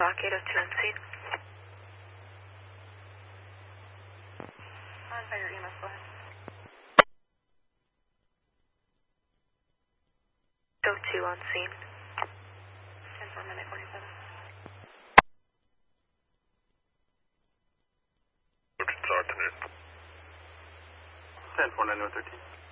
Bach 802 on scene. On fire EMS, go ahead. 802 on scene. 10 for a minute, 47. Talk to me. 10-4, 913.